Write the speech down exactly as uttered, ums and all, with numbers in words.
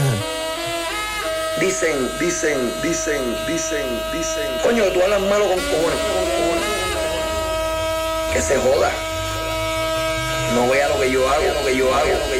Dicen, dicen, dicen, dicen, dicen. Coño, que tú hablas malo con cojones. Que se joda. No vea lo que yo hago, lo que yo hago, lo que